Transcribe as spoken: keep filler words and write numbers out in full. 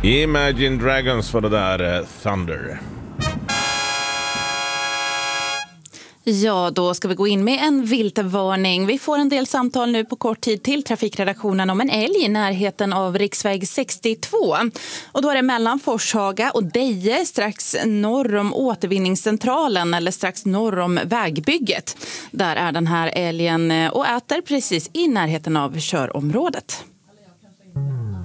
Imagine Dragons var det där, uh, Thunder. Ja, då ska vi gå in med en viltvarning. Vi får en del samtal nu på kort tid till trafikredaktionen om en älg i närheten av riksväg sextiotvå. Och då är det mellan Forshaga och Deje, strax norr om återvinningscentralen eller strax norr om vägbygget. Där är den här älgen och äter precis i närheten av körområdet.